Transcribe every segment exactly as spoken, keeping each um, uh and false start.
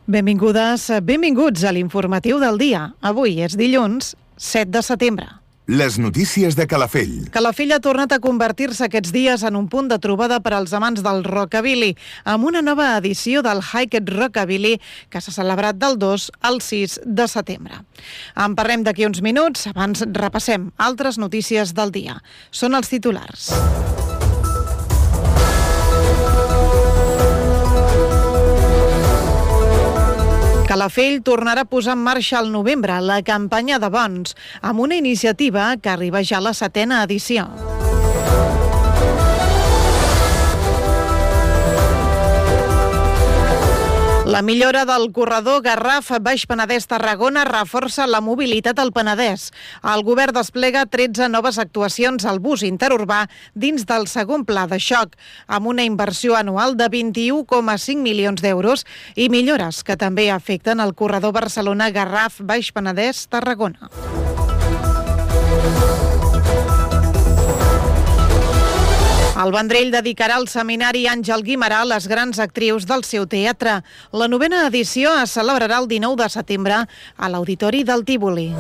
Benvingudes, benvinguts a l'informatiu del dia. Avui és dilluns, set de setembre. Les notícies de Calafell. Calafell ha tornat a convertir-se aquests dies en un punt de trobada per als amants del rockabilly, amb una nova edició del Hiked Rockabilly que s'ha celebrat del dos al sis de setembre. En parlem d'aquí uns minuts, abans repassem altres notícies del dia. Són els titulars. Calafell tornarà a posar en marxa al novembre la campanya de bons, amb una iniciativa que arriba ja a la setena edició. La millora del corredor Garraf-Baix Penedès-Tarragona reforça la mobilitat al Penedès. El govern desplega tretze noves actuacions al bus interurbà dins del segon pla de xoc, amb una inversió anual de vint-i-u coma cinc milions d'euros i millores que també afecten el corredor Barcelona-Garraf-Baix Penedès-Tarragona. El Vendrell dedicarà al Seminari Àngel Guimerà les grans actrius del seu teatre. La novena edició es celebrarà el dinou de setembre a l'Auditori del Tívoli.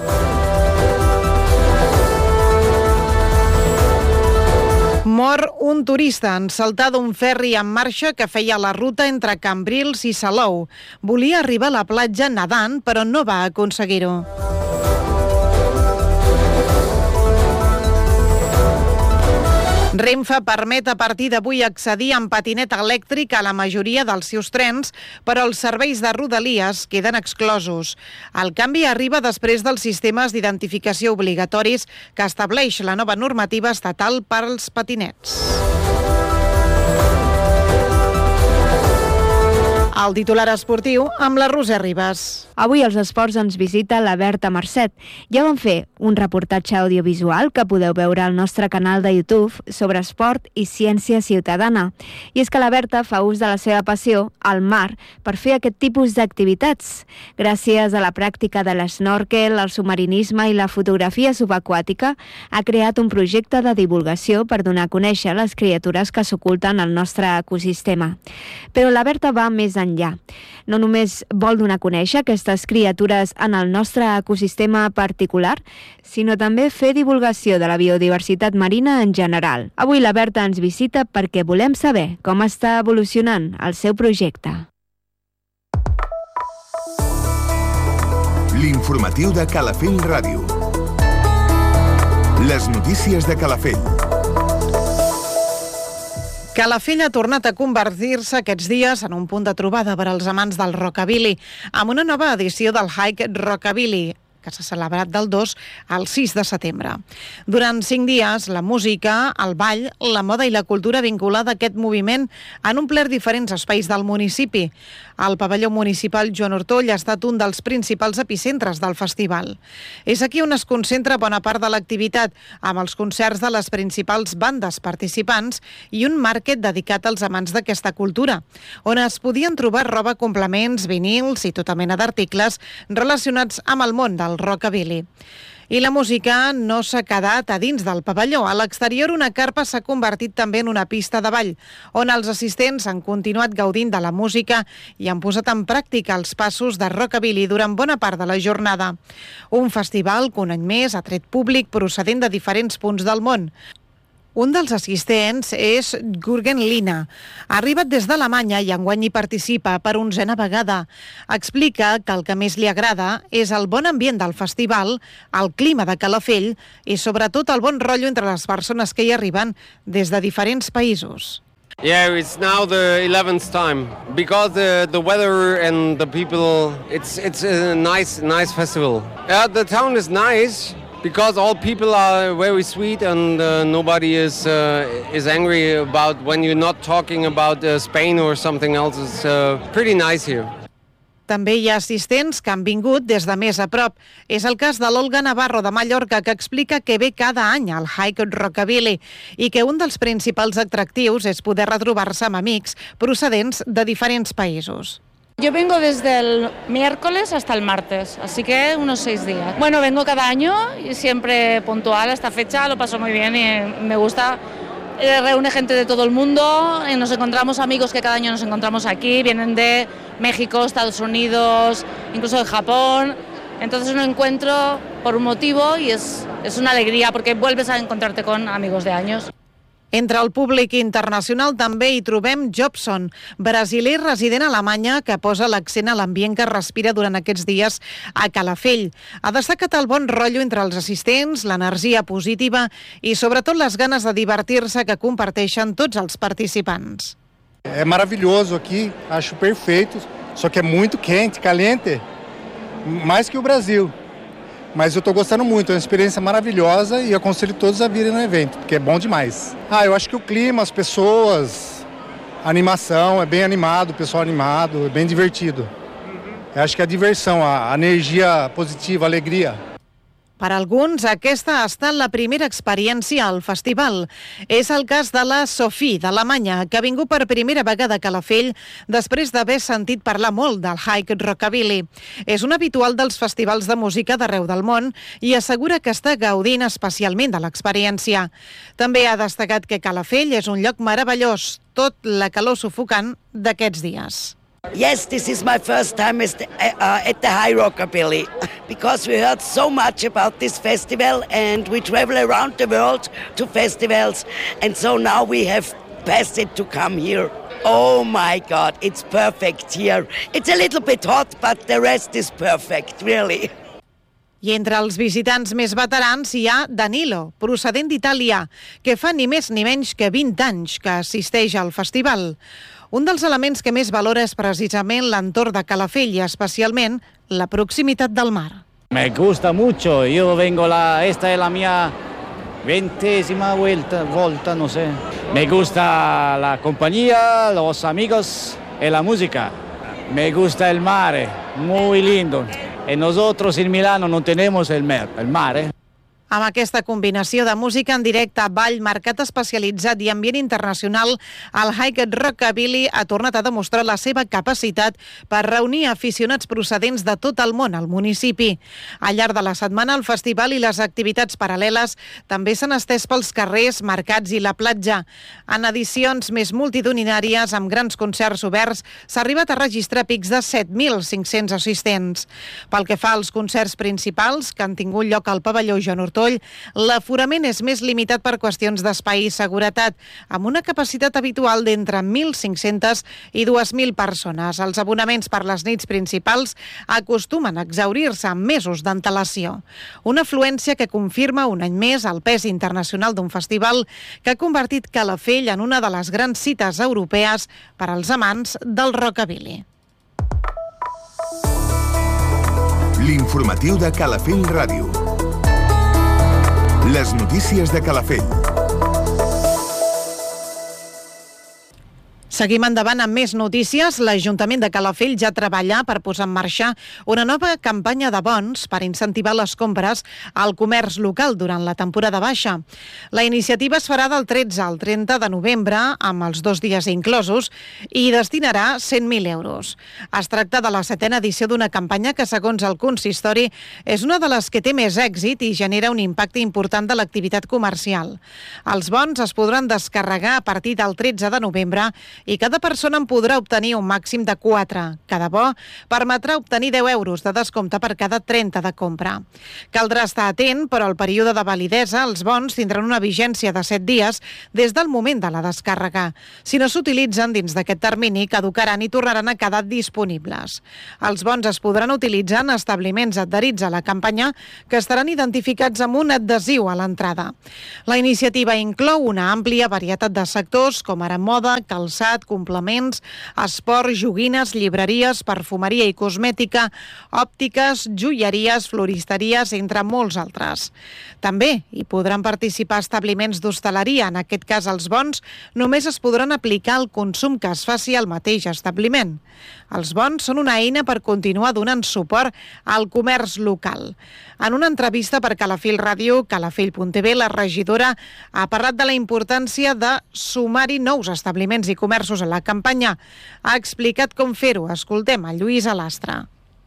Mor un turista en saltar d'un ferri en marxa que feia la ruta entre Cambrils i Salou. Volia arribar a la platja nedant, però no va aconseguir-ho. Renfe permet a partir d'avui accedir en patinet elèctric a la majoria dels seus trens, però els serveis de Rodalies queden exclosos. El canvi arriba després dels sistemes d'identificació obligatoris que estableix la nova normativa estatal per als patinets. El titular esportiu amb la Roser Ribas. Avui als esports ens visita la Berta Marcet. Ja vam fer un reportatge audiovisual que podeu veure al nostre canal de YouTube sobre esport i ciència ciutadana. I és que la Berta fa ús de la seva passió, al mar, per fer aquest tipus d'activitats. Gràcies a la pràctica de l'esnòrquel, el submarinisme i la fotografia subaquàtica, ha creat un projecte de divulgació per donar a conèixer les criatures que s'oculten al nostre ecosistema. Però la Berta va més enllà. No només vol donar a conèixer aquestes criatures en el nostre ecosistema particular, sinó també fer divulgació de la biodiversitat marina en general. Avui la Berta ens visita perquè volem saber com està evolucionant el seu projecte. L'informatiu de Calafell Ràdio. Les notícies de Calafell. Calafell ha tornat a convertir-se aquests dies en un punt de trobada per als amants del rockabilly, amb una nova edició del Hiked Rockabilly, que s'ha celebrat del dos al sis de setembre. Durant cinc dies, la música, el ball, la moda i la cultura vinculada a aquest moviment han omplert diferents espais del municipi. El pavelló municipal Joan Ortoll ha estat un dels principals epicentres del festival. És aquí on es concentra bona part de l'activitat, amb els concerts de les principals bandes participants i un màrquet dedicat als amants d'aquesta cultura, on es podien trobar roba, complements, vinils i tota mena d'articles relacionats amb el món del rockabilly. I la música no s'ha quedat a dins del pavelló. A l'exterior, una carpa s'ha convertit també en una pista de ball, on els assistents han continuat gaudint de la música i han posat en pràctica els passos de rockabilly durant bona part de la jornada. Un festival que un any més ha tret públic procedent de diferents punts del món. Un dels assistents és Jürgen Lina. Ha arribat des d'Alemanya i enguany hi participa per onzena vegada. Explica que el que més li agrada és el bon ambient del festival, el clima de Calafell i sobretot el bon rotllo entre les persones que hi arriben des de diferents països. Yeah, it's now the eleventh time because the the weather and the people. It's it's a nice nice festival. Yeah, the town is nice. Because all people are very sweet and uh, nobody is uh, is angry about when you're not talking about uh, Spain or something else. It's uh, pretty nice here. També hi ha assistents que han vingut des de més a prop. És el cas de l'Olga Navarro de Mallorca, que explica que ve cada any al Hiked Rockabilly i que un dels principals atractius és poder retrobar-se amb amics procedents de diferents països. Yo vengo desde el miércoles hasta el martes, así que unos seis días. Bueno, vengo cada año y siempre puntual a esta fecha, lo paso muy bien y me gusta. Reúne gente de todo el mundo, nos encontramos amigos que cada año nos encontramos aquí, vienen de México, Estados Unidos, incluso de Japón. Entonces es un encuentro por un motivo y es, es una alegría porque vuelves a encontrarte con amigos de años. Entre el públic internacional també hi trobem Jobson, brasiler resident a Alemanya que posa l'accent a l'ambient que respira durant aquests dies a Calafell. Ha destacat el bon rotllo entre els assistents, l'energia positiva i sobretot les ganes de divertir-se que comparteixen tots els participants. É maravilhoso aqui, acho perfeito, só que é muito quente, caliente, mais que o Brasil. Mas eu estou gostando muito, é uma experiência maravilhosa e aconselho todos a virem no evento, porque é bom demais. Ah, eu acho que o clima, as pessoas, a animação, é bem animado, o pessoal animado, é bem divertido. Eu acho que a diversão, a energia positiva, a alegria. Per alguns, aquesta ha estat la primera experiència al festival. És el cas de la Sophie, d'Alemanya, que ha vingut per primera vegada a Calafell després d'haver sentit parlar molt del Hike Rockabilly. És un habitual dels festivals de música d'arreu del món i assegura que està gaudint especialment de l'experiència. També ha destacat que Calafell és un lloc meravellós, tot la calor sufocant d'aquests dies. Yes, this is my first time at the, uh, at the High Rockabilly because we heard so much about this festival and we travel around the world to festivals and so now we have passed it to come here. Oh my God, it's perfect here. It's a little bit hot, but the rest is perfect, really. I entre els visitants més veterans hi ha Danilo, procedent d'Itàlia, que fa ni més ni menys que vint anys que assisteix al festival. Un dels elements que més valora és precisament l'entorn de Calafell i especialment la proximitat del mar. Me gusta mucho, yo vengo la, esta es la mía ventésima vuelta, volta, no sé. Me gusta la compañía, los amigos y la música. Me gusta el mar, muy lindo. Y nosotros en Milano no tenemos el mar, el mar, ¿eh? Amb aquesta combinació de música en directe, ball, mercat especialitzat i ambient internacional, el Hike Rockabilly ha tornat a demostrar la seva capacitat per reunir aficionats procedents de tot el món al municipi. Al llarg de la setmana, el festival i les activitats paral·leles també s'han estès pels carrers, mercats i la platja. En edicions més multitudinàries, amb grans concerts oberts, s'ha arribat a registrar pics de set mil cinc-cents assistents. Pel que fa als concerts principals, que han tingut lloc al pavelló Joan Hortó, l'aforament és més limitat per qüestions d'espai i seguretat, amb una capacitat habitual d'entre mil cinc-centes i dues mil persones. Els abonaments per les nits principals acostumen a exhaurir-se amb mesos d'antelació. Una afluència que confirma un any més el pes internacional d'un festival que ha convertit Calafell en una de les grans cites europees per als amants del rockabilly. L'informatiu de Calafell Ràdio. Les notícies de Calafell. Seguim endavant amb més notícies. L'Ajuntament de Calafell ja treballa per posar en marxa una nova campanya de bons per incentivar les compres al comerç local durant la temporada baixa. La iniciativa es farà del tretze al trenta de novembre, amb els dos dies inclosos, i destinarà cent mil euros. Es tracta de la setena edició d'una campanya que, segons el consistori, és una de les que té més èxit i genera un impacte important de l'activitat comercial. Els bons es podran descarregar a partir del tretze de novembre i cada persona en podrà obtenir un màxim de quatre. Cada bo permetrà obtenir deu euros de descompte per cada trenta de compra. Caldrà estar atent, però el període de validesa, els bons tindran una vigència de set dies des del moment de la descàrrega. Si no s'utilitzen dins d'aquest termini, caducaran i tornaran a quedar disponibles. Els bons es podran utilitzar en establiments adherits a la campanya que estaran identificats amb un adhesiu a l'entrada. La iniciativa inclou una àmplia varietat de sectors, com ara moda, calçat, complements, esport, joguines, llibreries, perfumeria i cosmètica, òptiques, joieries, floristeries, entre molts altres. També hi podran participar establiments d'hostaleria. En aquest cas, els bons només es podran aplicar al consum que es faci al mateix establiment. Els bons són una eina per continuar donant suport al comerç local. En una entrevista per Calafell Ràdio, calafell punt t v, la regidora ha parlat de la importància de sumar-hi nous establiments i comerços a la campanya. Ha explicat com fer-ho. Escoltem a Lluís Alastre.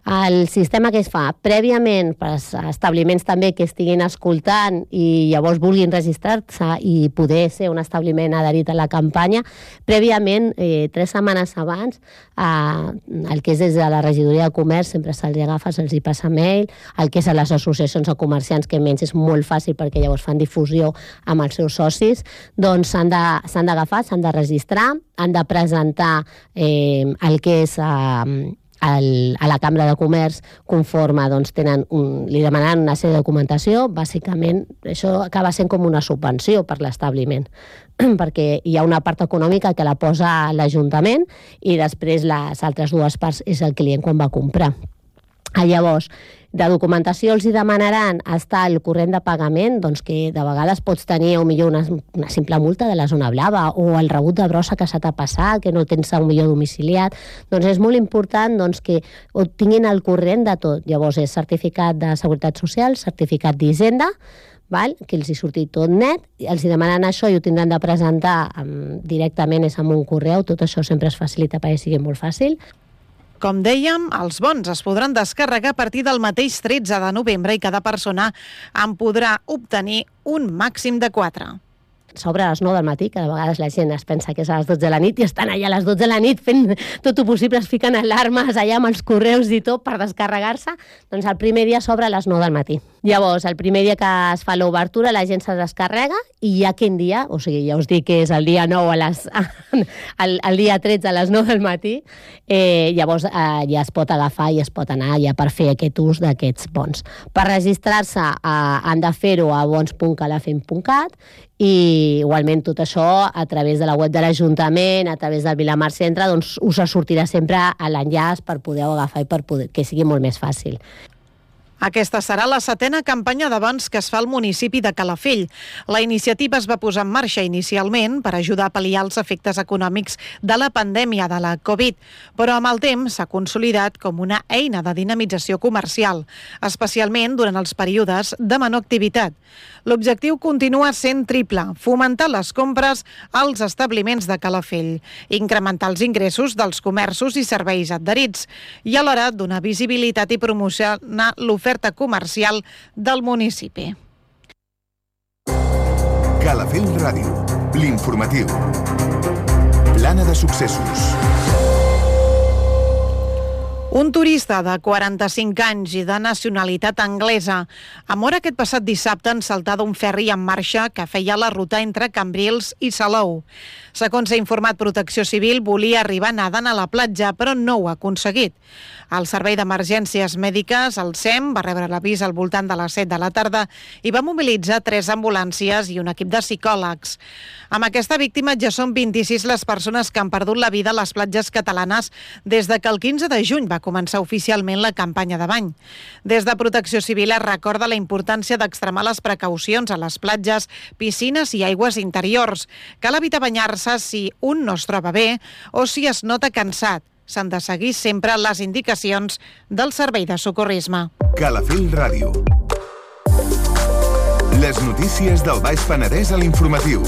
El sistema que es fa prèviament per als establiments també que estiguin escoltant i llavors vulguin registrar-se i poder ser un establiment adherit a la campanya, prèviament, eh, tres setmanes abans, eh, el que és des de la regidoria de comerç sempre se'ls agafa, se'ls hi passa mail, el que és a les associacions de comerciants, que menys és molt fàcil perquè llavors fan difusió amb els seus socis, doncs s'han d'agafar, s'han de registrar, han de presentar eh, el que és eh, el, a la Cambra de Comerç conforme doncs, tenen un, li demanen una sèrie de documentació. Bàsicament això acaba sent com una subvenció per l'establiment perquè hi ha una part econòmica que la posa l'Ajuntament i després les altres dues parts és el client quan va comprar. Llavors, de documentació els hi demanaran estar el corrent de pagament, doncs que de vegades pots tenir millor una, una simple multa de la zona blava o el rebut de brossa que s'ha de passar, que no tens millor domiciliat. Doncs és molt important doncs, que tinguin el corrent de tot. Llavors és certificat de Seguretat Social, certificat d'Hisenda, val? Que els hi surti tot net, els hi demanen això i ho tindran de presentar um, directament, és amb un correu, tot això sempre es facilita perquè sigui molt fàcil. Com dèiem, els bons es podran descarregar a partir del mateix tretze de novembre i cada persona en podrà obtenir un màxim de quatre. S'obre a les nou del matí, que de vegades la gent es pensa que és a les dotze de la nit i estan allà a les dotze de la nit fent tot el possible, es fiquen alarmes allà amb els correus i tot per descarregar-se. Doncs el primer dia s'obre a les nou del matí. Llavors, el primer dia que es fa l'obertura, la gent se descarrega i ja quin dia, o sigui, ja us dic que és el dia nou, a les, el, el dia tretze a les nou del matí, eh, llavors eh, ja es pot agafar i es pot anar ja per fer aquest ús d'aquests bons. Per registrar-se eh, han de fer-ho a bons punt calafell punt cat i igualment tot això a través de la web de l'Ajuntament, a través del Vilamar Centre, doncs us sortirà sempre a l'enllaç per poder agafar i per poder, que sigui molt més fàcil. Aquesta serà la setena campanya de bons que es fa al municipi de Calafell. La iniciativa es va posar en marxa inicialment per ajudar a pal·liar els efectes econòmics de la pandèmia de la Covid, però amb el temps s'ha consolidat com una eina de dinamització comercial, especialment durant els períodes de menor activitat. L'objectiu continua sent triple: fomentar les compres als establiments de Calafell, incrementar els ingressos dels comerços i serveis adherits i alhora donar visibilitat i promocionar l'oferta comercial del municipi. Calafell Ràdio, l'informatiu. Plana de successos. Un turista de quaranta-cinc anys i de nacionalitat anglesa ha mort aquest passat dissabte en saltar d'un ferri en marxa que feia la ruta entre Cambrils i Salou. Segons ha informat Protecció Civil, volia arribar nedant a la platja, però no ho ha aconseguit. El Servei d'Emergències Mèdiques, el S E M, va rebre l'avís al voltant de les set de la tarda i va mobilitzar tres ambulàncies i un equip de psicòlegs. Amb aquesta víctima ja són vint-i-sis les persones que han perdut la vida a les platges catalanes des de que el quinze de juny va començar oficialment la campanya de bany. Des de Protecció Civil es recorda la importància d'extremar les precaucions a les platges, piscines i aigües interiors. Cal evitar banyar-se si un no es troba bé o si es nota cansat. S'han de seguir sempre les indicacions del Servei de Socorrisme. Calafell Ràdio. Les notícies del Baix Penedès a l'informatiu.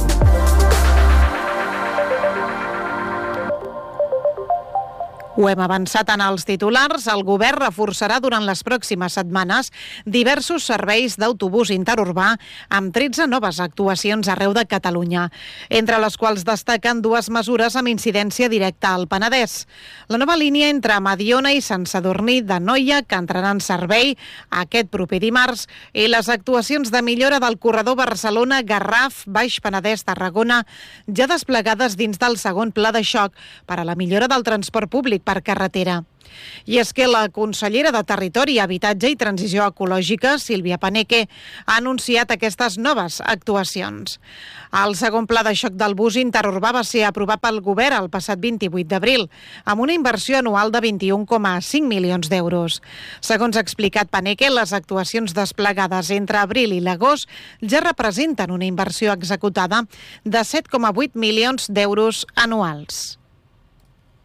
Ho hem avançat en els titulars. El govern reforçarà durant les pròximes setmanes diversos serveis d'autobús interurbà amb tretze noves actuacions arreu de Catalunya, entre les quals destaquen dues mesures amb incidència directa al Penedès. La nova línia entre Mediona i Sant Sadurní d'Anoia, que entrarà en servei aquest proper dimarts, i les actuacions de millora del corredor Barcelona-Garraf, Baix Penedès-Tarragona, ja desplegades dins del segon pla de xoc per a la millora del transport públic per carretera. I és que la consellera de Territori, Habitatge i Transició Ecològica, Sílvia Paneque, ha anunciat aquestes noves actuacions. El segon pla de xoc del bus interurbà va ser aprovat pel govern el passat vint-i-vuit d'abril, amb una inversió anual de vint-i-un coma cinc milions d'euros. Segons ha explicat Paneque, les actuacions desplegades entre abril i l'agost ja representen una inversió executada de set coma vuit milions d'euros anuals.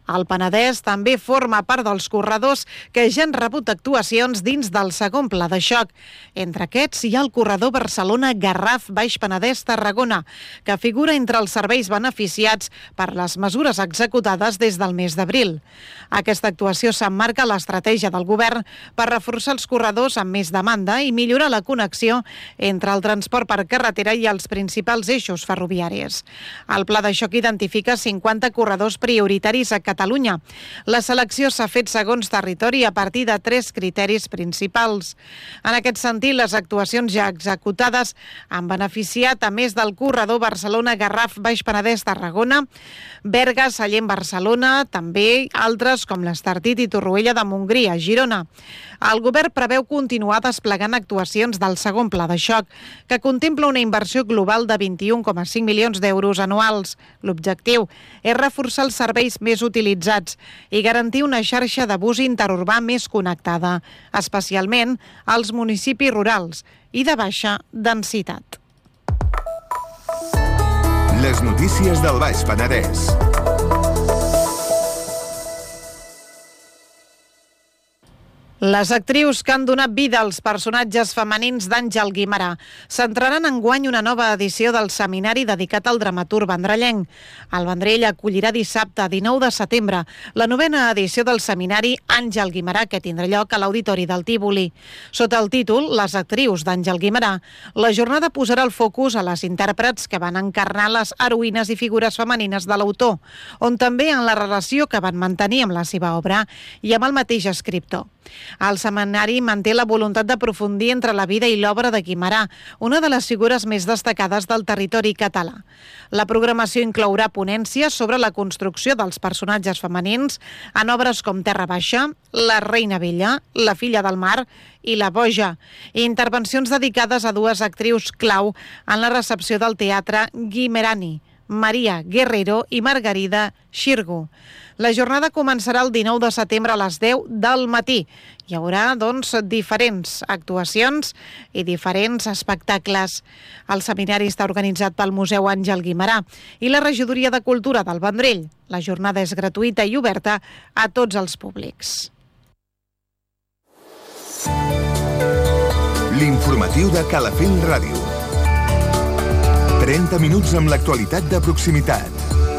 El Penedès també forma part dels corredors que ja han rebut actuacions dins del segon pla de xoc. Entre aquests hi ha el corredor Barcelona-Garraf-Baix Penedès-Tarragona, que figura entre els serveis beneficiats per les mesures executades des del mes d'abril. Aquesta actuació s'emmarca a l'estratègia del govern per reforçar els corredors amb més demanda i millorar la connexió entre el transport per carretera i els principals eixos ferroviaris. El pla de xoc identifica cinquanta corredors prioritaris a Catalunya. La selecció s'ha fet segons territori a partir de tres criteris principals. En aquest sentit, les actuacions ja executades han beneficiat a més del corredor Barcelona-Garraf-Baix Penedès-Tarragona, Berga-Sallent-Barcelona, també altres com l'Estartit i Torroella de Montgrí, a Girona. El govern preveu continuar desplegant actuacions del segon pla de xoc, que contempla una inversió global de vint-i-un coma cinc milions d'euros anuals. L'objectiu és reforçar els serveis més utilitzats i garantir una xarxa de bus interurbà més connectada, especialment als municipis rurals i de baixa densitat. Les notícies del Baix Penedès. Les actrius que han donat vida als personatges femenins d'Àngel Guimerà centraran enguany una nova edició del seminari dedicat al dramaturg vendrellenc. El Vendrell acollirà dissabte, dinou de setembre, la novena edició del seminari Àngel Guimerà, que tindrà lloc a l'Auditori del Tívoli. Sota el títol Les actrius d'Àngel Guimerà, la jornada posarà el focus a les intèrprets que van encarnar les heroïnes i figures femenines de l'autor, on també en la relació que van mantenir amb la seva obra i amb el mateix escriptor. El seminari manté la voluntat d'aprofundir entre la vida i l'obra de Guimerà, una de les figures més destacades del territori català. La programació inclourà ponències sobre la construcció dels personatges femenins en obres com Terra Baixa, La Reina Vella, La Filla del Mar i La Boja, i intervencions dedicades a dues actrius clau en la recepció del teatre guimerani, Maria Guerrero i Margarida Xirgu. La jornada començarà el dinou de setembre a les deu del matí. Hi haurà, doncs, diferents actuacions i diferents espectacles. El seminari està organitzat pel Museu Àngel Guimerà i la Regidoria de Cultura del Vendrell. La jornada és gratuïta i oberta a tots els públics. L'informatiu de Calafell Ràdio. trenta minuts amb l'actualitat de proximitat.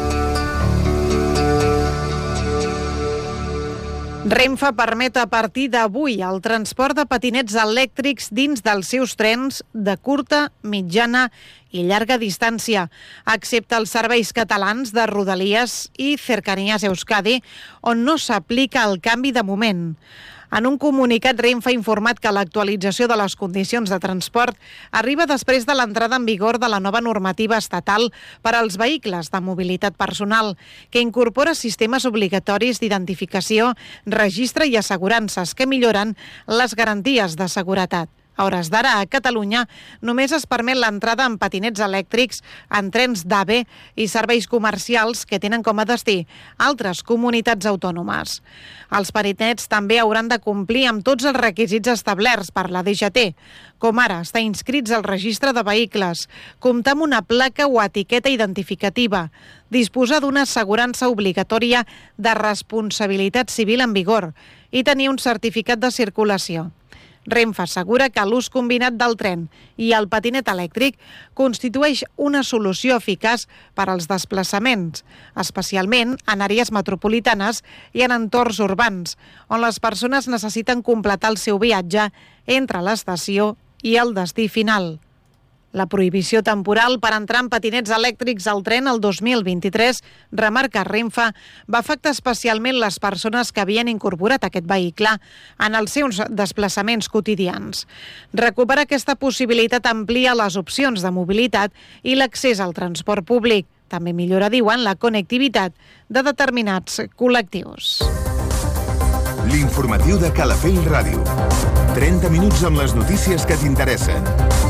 Renfe permet a partir d'avui el transport de patinets elèctrics dins dels seus trens de curta, mitjana i llarga distància, excepte els serveis catalans de Rodalies i Cercanías Euskadi, on no s'aplica el canvi de moment. En un comunicat, Renfe ha informat que l'actualització de les condicions de transport arriba després de l'entrada en vigor de la nova normativa estatal per als vehicles de mobilitat personal, que incorpora sistemes obligatoris d'identificació, registre i assegurances que milloren les garanties de seguretat. A hores d'ara, a Catalunya, només es permet l'entrada en patinets elèctrics en trens d'AVE i serveis comercials que tenen com a destí altres comunitats autònomes. Els patinets també hauran de complir amb tots els requisits establerts per la D G T, com ara estar inscrits al registre de vehicles, comptar amb una placa o etiqueta identificativa, disposar d'una assegurança obligatòria de responsabilitat civil en vigor i tenir un certificat de circulació. Renfe assegura que l'ús combinat del tren i el patinet elèctric constitueix una solució eficaç per als desplaçaments, especialment en àrees metropolitanes i en entorns urbans, on les persones necessiten completar el seu viatge entre l'estació i el destí final. La prohibició temporal per entrar en patinets elèctrics al tren el dos mil vint-i-tres, remarca Renfe, va afectar especialment les persones que havien incorporat aquest vehicle en els seus desplaçaments quotidians. Recuperar aquesta possibilitat amplia les opcions de mobilitat i l'accés al transport públic. També millora, diuen, la connectivitat de determinats col·lectius. L'informatiu de Calafell Ràdio. trenta minuts amb les notícies que t'interessen.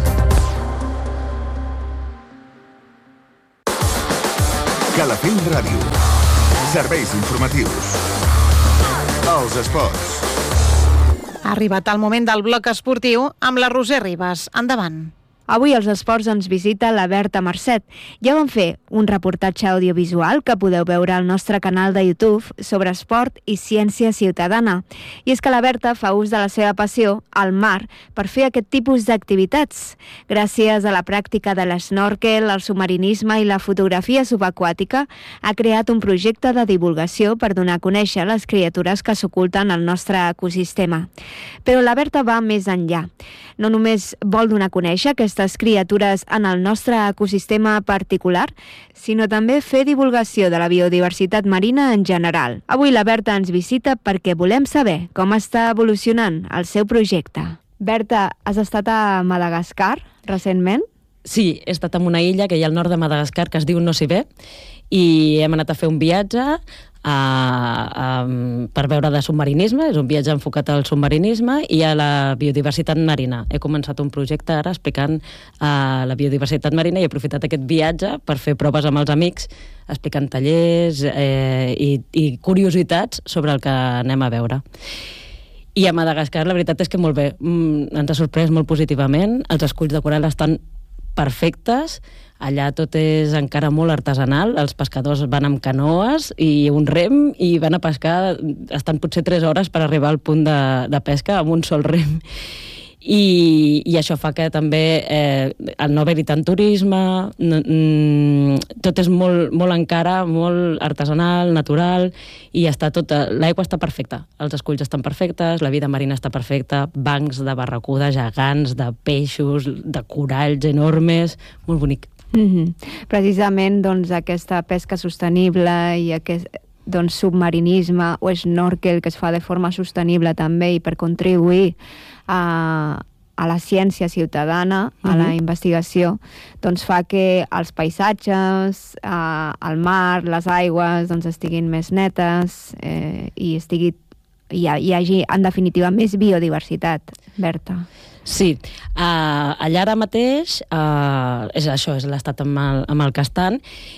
Calafell Ràdio. Serveis informatius. Els esports. Ha arribat el moment del bloc esportiu amb la Roser Ribas. Endavant. Avui als esports ens visita la Berta Marcet. Ja vam fer un reportatge audiovisual que podeu veure al nostre canal de YouTube sobre esport i ciència ciutadana. I és que la Berta fa ús de la seva passió, al mar, per fer aquest tipus d'activitats. Gràcies a la pràctica de l'esnorkel, el submarinisme i la fotografia subaquàtica, ha creat un projecte de divulgació per donar a conèixer les criatures que s'oculten al nostre ecosistema. Però la Berta va més enllà. No només vol donar a conèixer aquestes criatures en el nostre ecosistema particular, sinó també fer divulgació de la biodiversitat marina en general. Avui la Berta ens visita perquè volem saber com està evolucionant el seu projecte. Berta, has estat a Madagascar recentment? Sí, he estat en una illa que hi ha al nord de Madagascar que es diu Nosy-Be i hem anat a fer un viatge a, a, per veure de submarinisme, és un viatge enfocat al submarinisme i a la biodiversitat marina. He començat un projecte ara explicant a la biodiversitat marina i he aprofitat aquest viatge per fer proves amb els amics, explicant tallers eh, i, i curiositats sobre el que anem a veure. I a Madagascar la veritat és que molt bé, ens ha sorprès molt positivament, els esculls de coral estan perfectes, allà tot és encara molt artesanal, els pescadors van amb canoes i un rem i van a pescar, estan potser tres hores per arribar al punt de, de pesca amb un sol rem. I, i això fa que també eh, el no haver-hi tant turisme, mm, tot és molt, molt encara, molt artesanal, natural, i està tot, l'aigua està perfecta, els esculls estan perfectes, la vida marina està perfecta, bancs de barracuda gegants, de peixos, de coralls enormes, molt bonic. Mm-hmm. Precisament doncs, aquesta pesca sostenible i aquest doncs, submarinisme o snorkel que es fa de forma sostenible també i per contribuir a, a la ciència ciutadana, a la mm-hmm. investigació, doncs fa que els paisatges, eh, el mar, les aigües doncs, estiguin més netes eh, i estigui, hi, hi hagi, en definitiva, més biodiversitat, Berta. Sí, uh, allà ara mateix uh, és això, és l'estat amb, el, amb el que estan,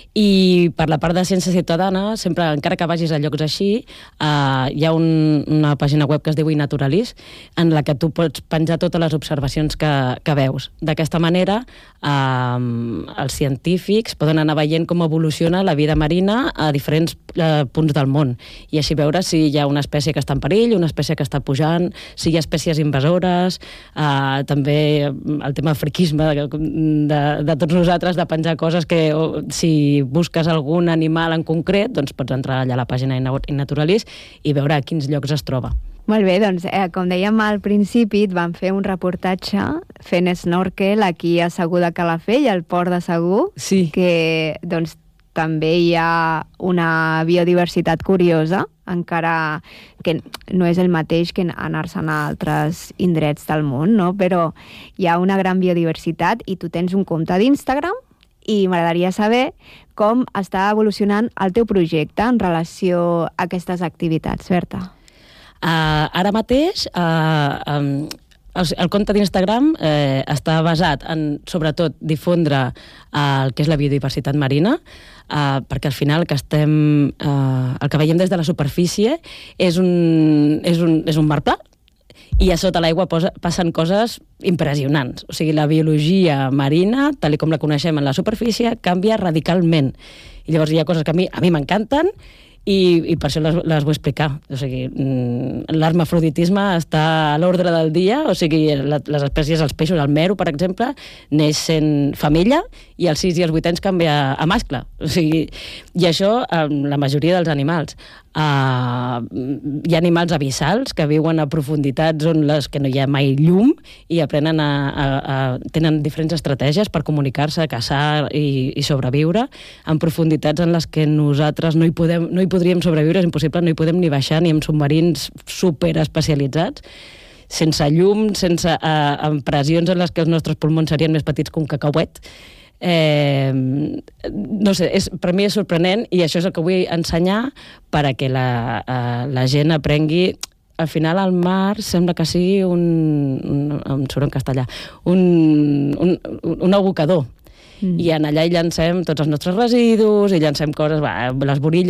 i per la part de ciència ciutadana, sempre, encara que vagis a llocs així, uh, hi ha un, una pàgina web que es diu iNaturalis, en la que tu pots penjar totes les observacions que, que veus. D'aquesta manera, uh, els científics poden anar veient com evoluciona la vida marina a diferents uh, punts del món, i així veure si hi ha una espècie que està en perill, una espècie que està pujant, si hi ha espècies invasores, uh, Uh, també el tema friquisme de, de, de tots nosaltres, de penjar coses que o, si busques algun animal en concret, doncs pots entrar allà a la pàgina iNaturalis i veure a quins llocs es troba. Molt bé, doncs eh, com dèiem al principi, et vam fer un reportatge fent snorkel aquí a Segur de Calafell, al port de Segur, sí. que doncs també hi ha una biodiversitat curiosa, encara que no és el mateix que anar-se'n a altres indrets del món, no? Però hi ha una gran biodiversitat i tu tens un compte d'Instagram i m'agradaria saber com està evolucionant el teu projecte en relació a aquestes activitats, Berta. Uh, ara mateix, uh, um, el, el compte d'Instagram eh, està basat en, sobretot, difondre uh, el que és la biodiversitat marina, Uh, perquè al final el que estem uh, el que veiem des de la superfície és un, és un, és un mar pla i a sota l'aigua posa, passen coses impressionants. O sigui, la biologia marina, tal com la coneixem en la superfície, canvia radicalment. I llavors hi ha coses que a mi a mi m'encanten i, i per això les, les vull explicar. O sigui, l'hermafroditisme està a l'ordre del dia, o sigui, la, les espècies, els peixos, el mero, per exemple, neix sent femella i als sis i als vuit anys canvia a mascle. O sigui, i això amb la majoria dels animals. Uh, hi ha animals abissals que viuen a profunditats on les que no hi ha mai llum i aprenen a, a, a tenen diferents estratègies per comunicar-se, caçar i, i sobreviure en profunditats en les que nosaltres no hi, podem, no hi podríem sobreviure, és impossible, no hi podem ni baixar ni amb submarins super especialitzats, sense llum, sense uh, amb pressions en les que els nostres pulmons serien més petits que un cacauet. Eh, no sé, és, per mi és sorprenent i això és el que vull ensenyar per a que la, uh, la gent aprengui. Al final el mar sembla que sigui un, un em surt en castellà, un, un, un abocador. Mm. I en allà hi llancem tots els nostres residus, i llancem coses, va, les borilles